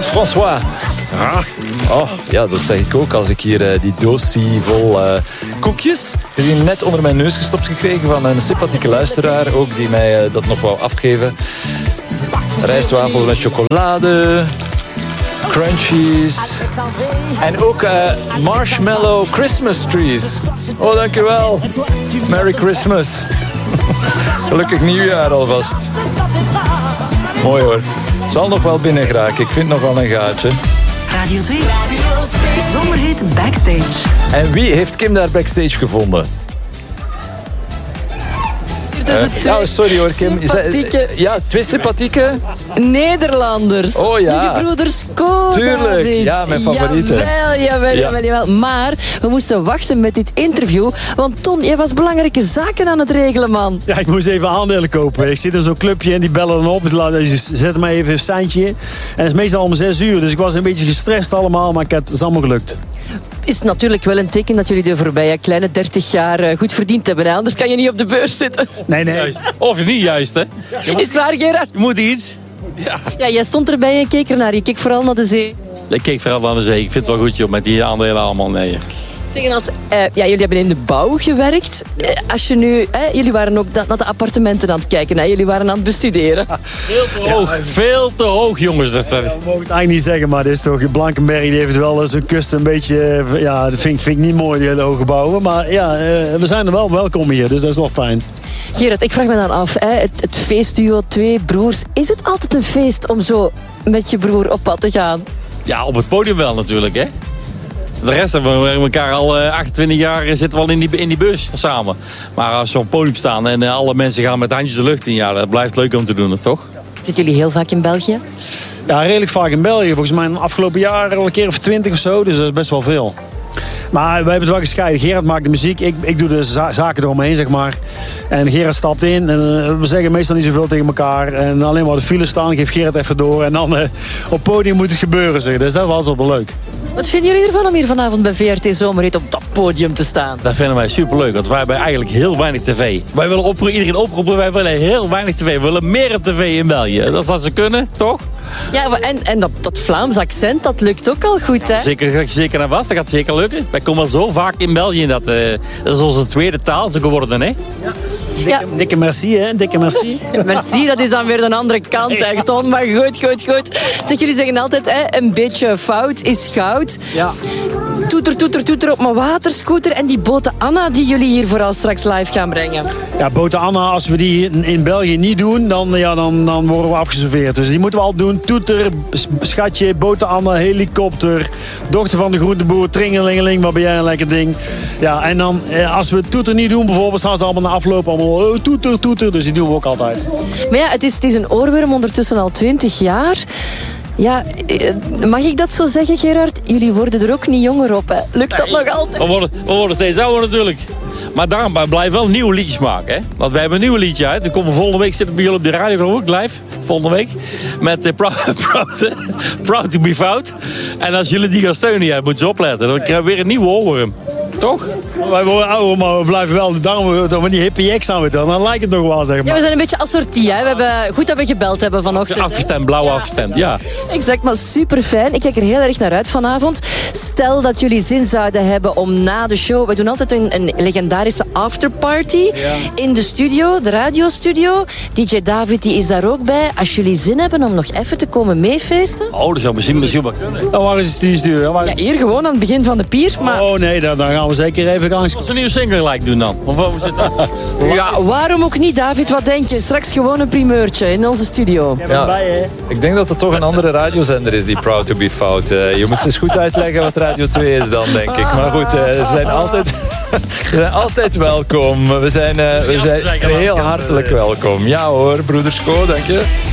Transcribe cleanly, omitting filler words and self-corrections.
François. Oh, ja, dat zeg ik ook als ik hier die doos zie vol koekjes. Die zijn net onder mijn neus gestopt gekregen van een sympathieke luisteraar. Ook die mij dat nog wou afgeven. Rijstwafels met chocolade. Crunchies. En ook marshmallow Christmas trees. Oh, dankjewel. Merry Christmas. Gelukkig nieuwjaar alvast. Mooi hoor. Zal nog wel binnen geraken. Ik vind nog wel een gaatje. Radio 2. Zomerhit Backstage. En wie heeft Kim daar backstage gevonden? Sorry hoor, Kim. Ja, twee sympathieke Nederlanders. Oh ja. Die gebroeders Ko. Tuurlijk, ja, mijn favorieten. Jawel. Maar we moesten wachten met dit interview. Want Ton, jij was belangrijke zaken aan het regelen, man. Ja, ik moest even aandelen kopen. Ik zit in zo'n clubje en die bellen dan op. Ze zetten mij even een seintje in. En het is meestal om 6 uur. Dus ik was een beetje gestrest allemaal. Maar het is allemaal gelukt. Is natuurlijk wel een teken dat jullie de voorbije kleine 30 jaar goed verdiend hebben. Hè? Anders kan je niet op de beurs zitten. Nee. Juist. Of niet juist, hè? Is het waar, Gerard? Je moet iets. Ja, jij stond erbij en keek ernaar. Je keek vooral naar de zee. Ik keek vooral naar de zee. Ik vind het wel goed, joh, met die aandelen allemaal. Nee. Zeggen als, jullie hebben in de bouw gewerkt. Als je nu, jullie waren ook naar de appartementen aan het kijken. Hè? Jullie waren aan het bestuderen. Veel te hoog. Veel te hoog, jongens. Dat we mogen het eigenlijk niet zeggen, maar dit is toch Blankenberg. Die heeft wel zijn kust een beetje... Ja, dat vind ik niet mooi, die hele hoge gebouwen. Maar ja, we zijn er wel welkom hier. Dus dat is wel fijn. Gerard, ik vraag me dan af. Het feestduo, 2 broers. Is het altijd een feest om zo met je broer op pad te gaan? Ja, op het podium wel natuurlijk, hè. De rest hebben we elkaar al 28 jaar zitten we al in die bus samen. Maar als we op het podium staan en alle mensen gaan met handjes de lucht in, ja, dat blijft leuk om te doen, toch? Zitten jullie heel vaak in België? Ja, redelijk vaak in België. Volgens mij afgelopen jaar al een keer of 20 of zo. Dus dat is best wel veel. Maar we hebben het wel gescheiden. Gerard maakt de muziek. Ik doe de zaken eromheen, zeg maar. En Gerard stapt in. En we zeggen meestal niet zoveel tegen elkaar. En alleen maar de file staan, geeft Gerard even door. En dan op het podium moet het gebeuren, zeg. Dus dat was altijd wel leuk. Wat vinden jullie ervan om hier vanavond bij VRT Zomerhit op dat podium te staan? Dat vinden wij superleuk, want wij hebben eigenlijk heel weinig tv. Wij willen iedereen oproepen, wij willen heel weinig tv. We willen meer op tv in België. Dat is wat ze kunnen, toch? Ja, en dat Vlaams accent, dat lukt ook al goed, hè? Zeker en vast, dat gaat zeker lukken. Wij komen zo vaak in België, dat is onze tweede taal zo geworden, hè? Ja. Dikke merci, hè? Dikke merci. Merci, dat is dan weer de andere kant, hè, Ton. Maar goed. Zeg, jullie zeggen altijd, een beetje fout is goud. Ja. Toeter op mijn waterscooter. En die bote Anna die jullie hier vooral straks live gaan brengen. Ja, bote Anna, als we die in België niet doen, dan worden we afgeserveerd. Dus die moeten we al doen. Toeter, schatje, bote Anna, helikopter, dochter van de groenteboer, tringelingeling, wat ben jij een lekker ding. Ja, en dan, als we toeter niet doen, bijvoorbeeld, staan ze allemaal na afloop allemaal toeter. Dus die doen we ook altijd. Maar ja, het is een oorworm ondertussen al 20 jaar. Ja, mag ik dat zo zeggen, Gerard? Jullie worden er ook niet jonger op, hè? Lukt dat nog altijd? We worden steeds ouder natuurlijk. Maar daarom blijven wel nieuwe liedjes maken, hè? Want wij hebben een nieuw liedje uit. Dan komen volgende week zitten bij jullie op de radio ook live. Volgende week. Met Proud to be Fout. En als jullie die gaan steunen, ja, moeten ze opletten. Dan krijgen we weer een nieuwe oorworm. Toch? Wij worden ouder, maar we blijven wel. Daarom dat we die hippie X aan dan lijkt het nog wel, zeg maar. Ja, we zijn een beetje assortie, hè. We hebben goed dat we gebeld hebben vanochtend. Afgestemd, blauw afgestemd, ja. Exact, maar super fijn. Ik kijk er heel erg naar uit vanavond. Stel dat jullie zin zouden hebben om na de show... We doen altijd een legendarische afterparty in de studio, de radiostudio. DJ David die is daar ook bij. Als jullie zin hebben om nog even te komen meefeesten... Oh, dat zou misschien wel kunnen. Dan waar is het studio? Ja, hier gewoon aan het begin van de pier. Maar... Oh nee, dan gaan we zeker even langs. Als we een nieuwe single doen dan. Of waar we zitten. Ja, waarom ook niet, David? Wat denk je? Straks gewoon een primeurtje in onze studio. Ja, ik denk dat het toch een andere radiozender is, die Proud to be Fout. Je moet eens goed uitleggen wat Radio 2 is dan, denk ik. Maar goed, ze zijn altijd welkom. We zijn heel hartelijk welkom. Ja hoor, broeders Co, dank je.